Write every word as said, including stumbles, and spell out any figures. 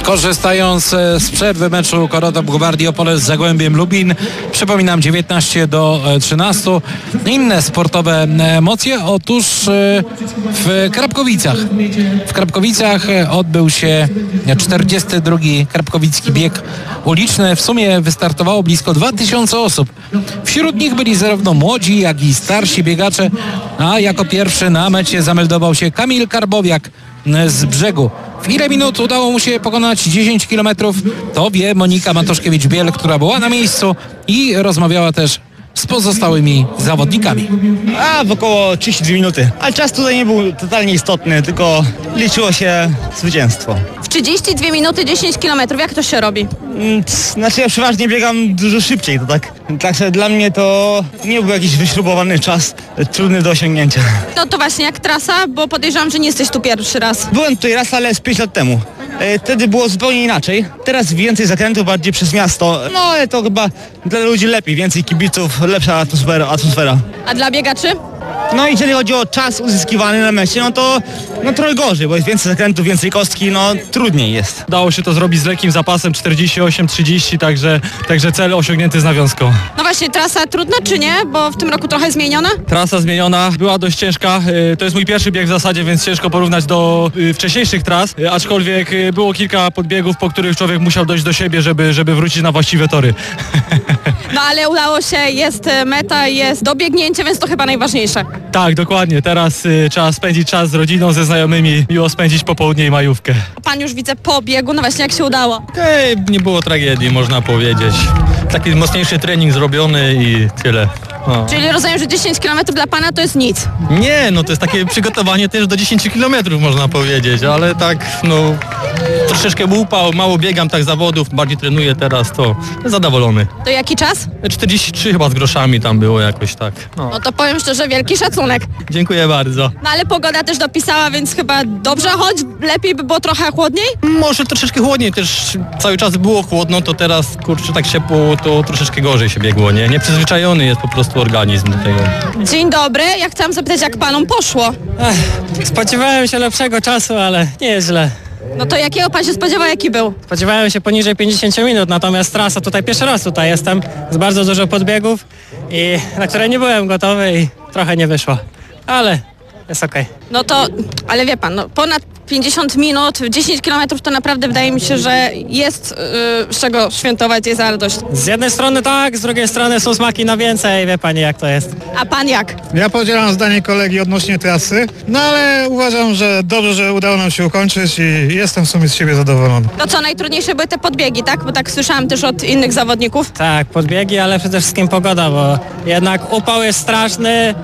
Korzystając z przerwy meczu Korotop Gwardii Opole z Zagłębiem Lubin, przypominam dziewiętnaście do trzynastu. Inne sportowe emocje. Otóż w Krapkowicach. W Krapkowicach odbył się czterdziesty drugi Krapkowicki Bieg Uliczny. W sumie wystartowało blisko dwa tysiące osób. Wśród nich byli zarówno młodzi, jak i starsi biegacze, a jako pierwszy na mecie zameldował się Kamil Karbowiak z Brzegu. W ile minut udało mu się pokonać dziesięć kilometrów, to wie Monika Matoszkiewicz-Biel, która była na miejscu i rozmawiała też z pozostałymi zawodnikami. A, w około trzydzieści dwie minuty. Ale czas tutaj nie był totalnie istotny, tylko liczyło się zwycięstwo. W trzydzieści dwie minuty dziesięć kilometrów, jak to się robi? Mm, Znaczy ja przeważnie biegam dużo szybciej, to tak. Także dla mnie to nie był jakiś wyśrubowany czas, trudny do osiągnięcia. No to właśnie jak trasa, bo podejrzewam, że nie jesteś tu pierwszy raz. Byłem tutaj raz, ale z pięć lat temu. E, Wtedy było zupełnie inaczej. Teraz więcej zakrętów, bardziej przez miasto. No ale to chyba dla ludzi lepiej, więcej kibiców, lepsza atmosfera. atmosfera. A dla biegaczy? No i jeżeli chodzi o czas uzyskiwany na mecie, no to no trochę gorzej, bo jest więcej zakrętów, więcej kostki, no trudniej jest. Dało się to zrobić z lekkim zapasem czterdzieści osiem trzydzieści, także, także cel osiągnięty z nawiązką. No właśnie, trasa trudna czy nie? Bo w tym roku trochę zmieniona? Trasa zmieniona, była dość ciężka. y, To jest mój pierwszy bieg w zasadzie, więc ciężko porównać do y, wcześniejszych tras, y, aczkolwiek y, było kilka podbiegów, po których człowiek musiał dojść do siebie, żeby, żeby wrócić na właściwe tory. No ale udało się, jest meta, jest dobiegnięcie, więc to chyba najważniejsze. Tak, dokładnie. Teraz y, trzeba spędzić czas z rodziną, ze znajomymi, miło spędzić popołudnie i majówkę. Pan już widzę po biegu, no właśnie jak się udało? Ej, nie było tragedii, można powiedzieć. Taki mocniejszy trening zrobiony i tyle. No. Czyli rozumiem, że dziesięć kilometrów dla pana to jest nic. Nie, no to jest takie przygotowanie też do dziesięciu kilometrów, można powiedzieć, ale tak, no troszeczkę upał, mało biegam tak zawodów, bardziej trenuję teraz, to zadowolony. To jaki czas? czterdzieści trzy chyba z groszami tam było jakoś tak. No. No to powiem szczerze, wielki szacunek. Dziękuję bardzo. No ale pogoda też dopisała, więc chyba dobrze, choć lepiej by było trochę chłodniej? Może troszeczkę chłodniej, też cały czas było chłodno, to teraz kurczę tak ciepło, to troszeczkę gorzej się biegło, nie? Nieprzyzwyczajony jest po prostu organizm do tego. Dzień dobry, ja chciałam zapytać, jak panom poszło? Ech, spodziewałem się lepszego czasu, ale nie jest źle. No to jakiego pan się spodziewał, jaki był? Spodziewałem się poniżej pięćdziesiąt minut, natomiast trasa tutaj pierwszy raz tutaj jestem, z bardzo dużo podbiegów, i na które nie byłem gotowy i trochę nie wyszło, ale jest okej. No to, ale wie pan, no ponad pięćdziesiąt minut, dziesięć kilometrów to naprawdę wydaje mi się, że jest yy, z czego świętować, jest radość. Z jednej strony tak, z drugiej strony są smaki na więcej, wie pani jak to jest. A pan jak? Ja podzielam zdanie kolegi odnośnie trasy, no ale uważam, że dobrze, że udało nam się ukończyć i jestem w sumie z siebie zadowolony. To co, najtrudniejsze były te podbiegi, tak? Bo tak słyszałam też od innych zawodników. Tak, podbiegi, ale przede wszystkim pogoda, bo jednak upał jest straszny,